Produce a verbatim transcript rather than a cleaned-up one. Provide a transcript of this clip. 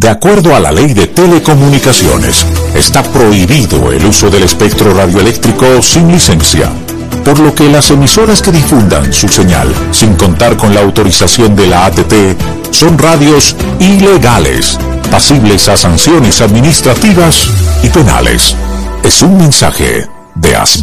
De acuerdo a la Ley de Telecomunicaciones, está prohibido el uso del espectro radioeléctrico sin licencia, por lo que las emisoras que difundan su señal sin contar con la autorización de la A T T son radios ilegales, pasibles a sanciones administrativas y penales. Es un mensaje de ASBEN.